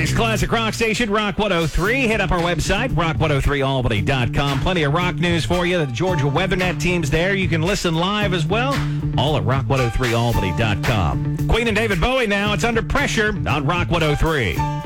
Philly's classic rock station, Rock 103. Hit up our website, rock103albany.com. Plenty of rock news for you. The Georgia WeatherNet team's there. You can listen live as well, all at rock103albany.com. Queen and David Bowie now. It's Under Pressure on Rock 103.